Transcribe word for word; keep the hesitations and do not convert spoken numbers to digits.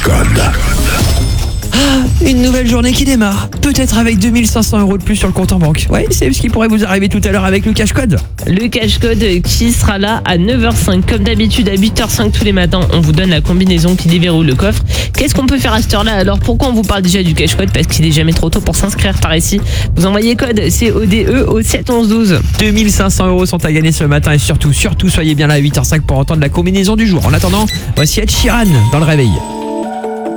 Code. Ah, une nouvelle journée qui démarre. Peut-être avec deux mille cinq cents euros de plus sur le compte en banque. Ouais, c'est ce qui pourrait vous arriver tout à l'heure avec le cash code. Le cash code qui sera là à neuf heures cinq. Comme d'habitude, à huit heures cinq tous les matins, on vous donne la combinaison qui déverrouille le coffre. Qu'est-ce qu'on peut faire à cette heure-là? Alors pourquoi on vous parle déjà du cash code? Parce qu'il n'est jamais trop tôt pour s'inscrire par ici. Vous envoyez code C O D E au sept onze douze. deux mille cinq cents euros sont à gagner ce matin et surtout, surtout, soyez bien là à huit heures cinq pour entendre la combinaison du jour. En attendant, voici Ed Sheeran dans le réveil.